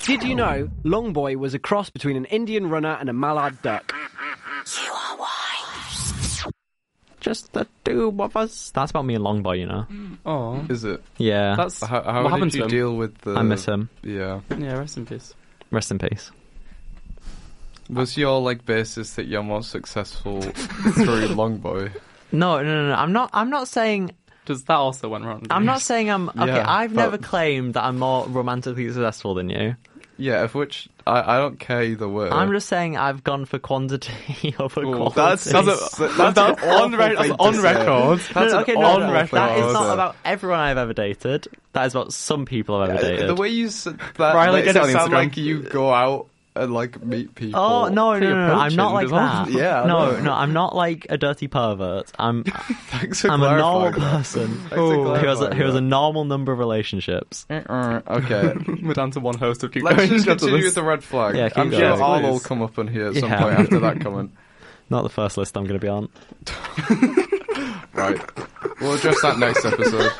Did you know Longboy was a cross between an Indian runner and a mallard duck? You are why. Just the two of us. That's about me and Longboy, you know. Oh, Is it? Yeah. that's How what happened did to you him? deal with the... I miss him. Yeah. Yeah, rest in peace. Rest in peace. Was your, basis that you're more successful through Longboy? No. I'm not saying. Does that also went wrong? I'm not saying I'm. Okay, Yeah, I've never but- claimed that I'm more romantically successful than you. Yeah, of which I don't care either way. I'm just saying I've gone for quantity over quality. That's on awful record. thing On to say. record. That's okay, an no, awful no, thing that to is not say. about everyone I've ever dated. That is about some people I've ever dated. The way you said that Riley, makes get it it on sound Instagram. like you go out and meet people. Oh no, Pretty I'm not like approaching, that. Yeah, I no, know. I'm not like a dirty pervert. I'm Thanks for I'm a normal clarifying that. person Thanks for who has clarifying a normal number of relationships. that. Okay. We're down to one host of Keep Let's Going. just Get to continue this. with the red flag. Yeah, keep I'm going. sure Yes, all please. will come up on here at some Yeah. point after that comment. Not the first list I'm going to be on. Right. We'll address that next episode.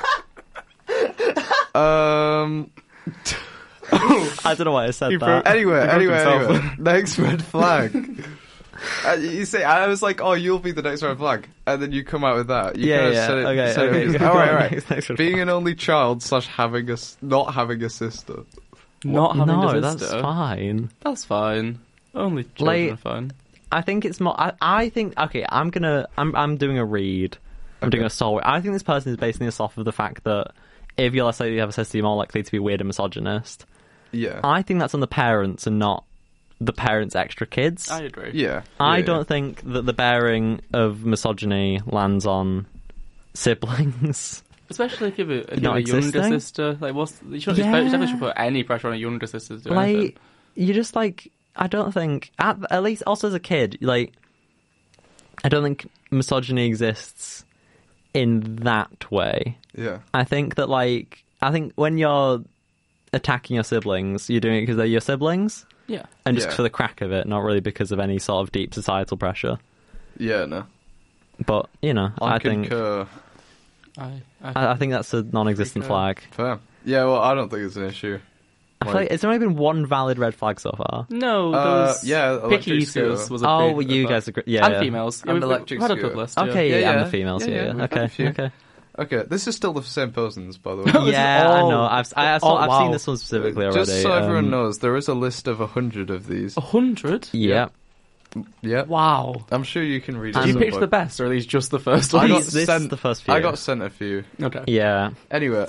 I don't know why I said You that. Anyway. himself. Next red flag. You say, I was like, oh, you'll be the next red flag. And then you come out with that. You kind of said it. Okay, said okay. it. Go All on, right. next red Being an only child / not having a sister. Not having no, a that's sister. fine. That's fine. Only children Like- are fine. I think it's more. I think. Okay, I'm doing a read. I'm doing a soul. I think this person is basing this off of the fact that if you, let's say, you have a sister, you're more likely to be weird and misogynist. Yeah. I think that's on the parents and not the parents' extra kids. I agree. Yeah. I Yeah, don't think that the bearing of misogyny lands on siblings. Especially if you have a Not younger existing? sister. Like, you shouldn't Yeah. you definitely should put any pressure on a younger sister to do anything. Like, you just like. I don't think. At least, also as a kid, like, I don't think misogyny exists in that way. Yeah. I think that, like, when you're attacking your siblings, you're doing it because they're your siblings, Yeah. and just Yeah. for the crack of it, not really because of any sort of deep societal pressure. Yeah, no. But, you know, I think concur. I think that's a non-existent flag. Fair. Yeah, well, I don't think it's an issue. I feel like it's only been one valid red flag so far. No, those yeah, picky electric eaters scooter. was a Oh, big... you guys agree? Yeah, and yeah. females. Yeah, And we've electric had a scooter. good list. Okay, Yeah, yeah, and yeah. the females, Yeah, yeah. yeah, we've had a Okay, few. okay. Okay, this is still the same persons, by the way. Yeah, I know. I've seen wow. this one specifically already. Just so everyone knows, there is a list of 100 of these. 100? Yeah. Yeah. Wow. I'm sure you can read Did it. you at pick some the point. best, or at least just the first I one? got This is sent- the first few. I got sent a few. Okay. Yeah. Anyway,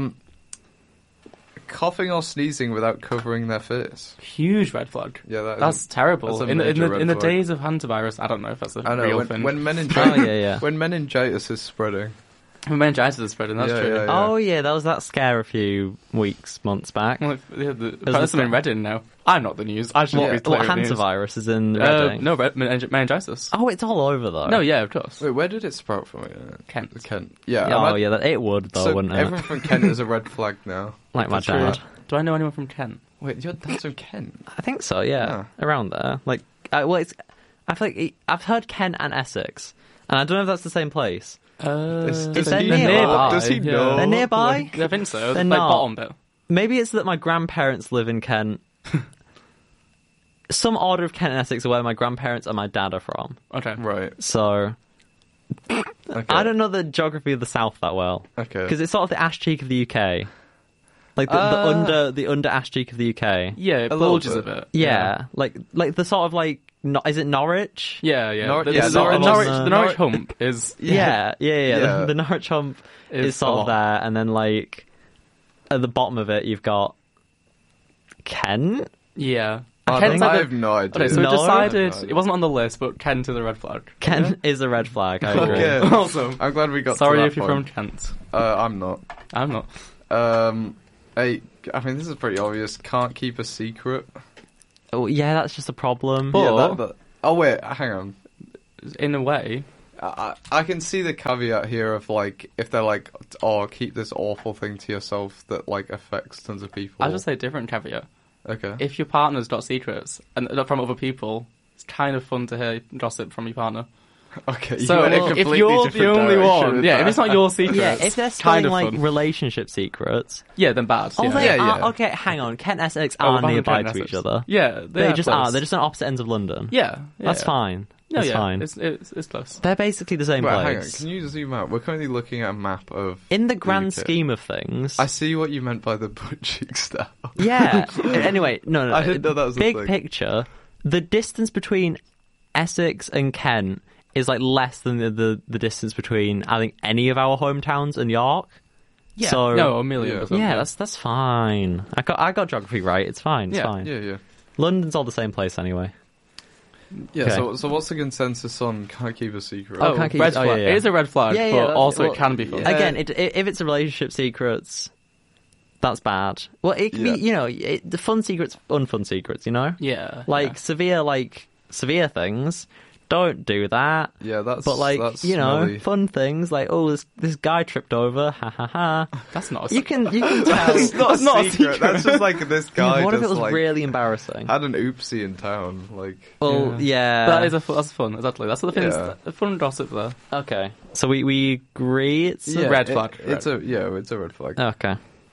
coughing or sneezing without covering their face. Huge red flag. Yeah, that is That's terrible. that's a In major red the flag. days of hantavirus, I don't know if that's a I know, real when, thing. when meningitis, Oh, yeah. when meningitis is spreading. When meningitis is spreading, that's Yeah, true. yeah, yeah. Oh, yeah, that was that scare a few months back. Well, yeah, the the person in fa- Reading now. I'm not the news. I should What- be clear What with the news. hantavirus is in Reading? No, meningitis. Oh, it's all over, though. No, yeah, of course. Wait, where did it sprout from? Kent. Kent. Yeah. Oh, I'm yeah, it would, though, so wouldn't it? everyone from Kent is a red flag now. Like my That's dad. true. Do I know anyone from Kent? Wait, your dad's from Kent? I think so, yeah. Around there. Like, I feel like I've heard Kent and Essex, and I don't know if that's the same place. Does they're he nearby. know? Does he yeah. know? They're nearby? Like, I think so. They're like not. bottom bit. Maybe it's that my grandparents live in Kent. Some order of Kent and Essex are where my grandparents and my dad are from. Okay. Right. So, Okay. I don't know the geography of the South that well. Okay. Because it's sort of the ash cheek of the UK. Like the under ash cheek of the UK. Yeah, it A little bulges a bit. bit. Yeah. Like the sort of like, is it Norwich? Yeah, yeah. Nor- The, yeah, the, Norwich- the Norwich, on the the- Norwich hump is... Yeah. Yeah. The Norwich hump is Is sort a of lot. there, and then like at the bottom of it you've got Kent. Yeah. I Kent's like have no idea. Okay, so No. we decided... No. It wasn't on the list, but Kent is a red flag. Kent is a red flag. I agree. Okay. Awesome. I'm glad we got Sorry to that if you're point. from Kent. I'm not. I'm not. Hey, I mean, this is pretty obvious. Can't keep a secret. Oh, yeah, that's just a problem. But- Yeah, oh, wait, hang on. In a way... I can see the caveat here of, like, if they're like, oh, keep this awful thing to yourself that, like, affects tons of people. I'll just say a different caveat. Okay. If your partner's got secrets and from other people, it's kind of fun to hear gossip from your partner. Okay, you So went in if completely you're the different only direction one, with yeah, that. if it's not your secret, Yeah, if they're spelling kind of like fun. relationship secrets. Yeah, then bad. Oh, yeah. they Yeah, are. yeah. Okay, hang on. Kent Essex Oh, are Bath and nearby Kent to Essex. each other. Yeah, They just are. close. They're just on opposite ends of London. Yeah, That's fine. No, That's yeah, fine. It's close. They're basically the same Right, hang on. place. Can you zoom out? We're currently looking at a map of. In the grand UK. scheme of things, I see what you meant by the butt cheek style. yeah. Anyway, no. I didn't know that was a big thing. picture. The distance between Essex and Kent is like less than the distance between I think any of our hometowns and York. Yeah, So no, a million. Yeah. percent. yeah, that's fine. I got geography right. It's fine. It's Yeah, fine. Yeah, yeah. London's all the same place anyway. Yeah, Okay. so what's the consensus on can't keep a secret? Oh, can't keep- red oh, flag. yeah, yeah. It is a red flag, Yeah, yeah, but that's- also well, it can be fun. yeah. Again, if it's a relationship secrets, that's bad. Well, it can Yeah. be, the fun secrets, unfun secrets, Yeah, Like yeah. severe things, don't do that. Yeah, that's. But that's fun smelly. things like this guy tripped over, ha ha ha. That's not. You can tell. That's not, not a a secret. secret. That's just like this guy. Yeah, what if just, it was like, really embarrassing? had an oopsie in town? Like, Well, yeah. That is that's fun. Exactly. That's the thing. Yeah. It's fun gossip there. Okay, so we agree. It's yeah, red flag. It's a red flag. okay.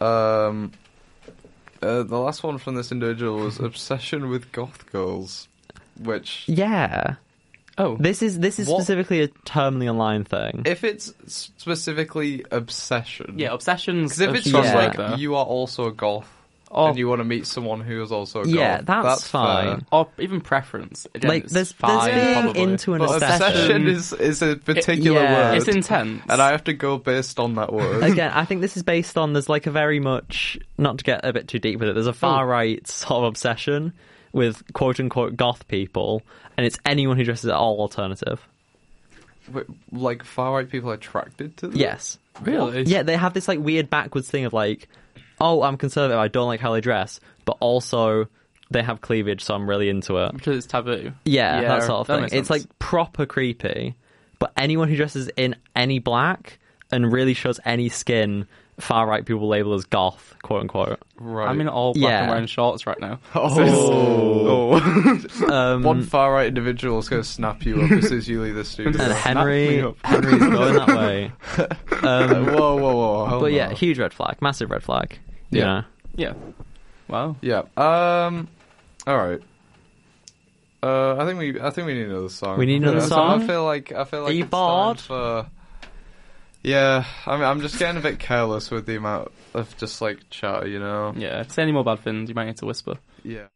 The last one from this individual was obsession with goth girls, which Yeah. Oh, This is What- specifically a terminally online thing. if it's specifically obsession, yeah, obsessions. because if of it's some just Yeah. like there. you are also a goth or, and you want to meet someone who is also a goth, Yeah, that's fine. fair. or even preference. Again, Like, it's there's fine, being probably. into an But obsession is a particular yeah. word, It's intense. and I have to go based on that word. Again, I think this is based on there's like a very much, not to get a bit too deep with it, there's a far right sort of obsession with quote unquote goth people, and it's anyone who dresses at all alternative. Wait, like far right people are attracted to them? Yes. Really? Yeah, they have this like weird backwards thing of like, oh, I'm conservative, I don't like how they dress, but also they have cleavage, so I'm really into it. Because it's taboo. Yeah, Yeah, that sort of that thing. makes It's sense. like proper creepy, but anyone who dresses in any black and really shows any skin, far right people label as goth, quote unquote. Right. I'm in all black Yeah. and wearing shorts right now. Oh. One Um, far right individual is going to snap you up as soon as you leave the studio. and Snap Henry's me up. going that way. Whoa. Hold But yeah, on. huge red flag, massive red flag. You Yeah. know. Yeah. Wow. Yeah. All right. I think we need another song. We need another Yeah, song? I feel like Are you it's time bored? for- Yeah, I mean, I'm just getting a bit careless with the amount of just like chat, Yeah. If you say any more bad things, you might need to whisper. Yeah.